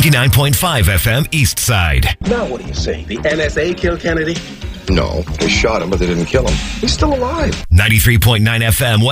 99.5 FM East Side. Now what do you say? The NSA killed Kennedy? No, they shot him, but they didn't kill him. He's still alive. 93.9 FM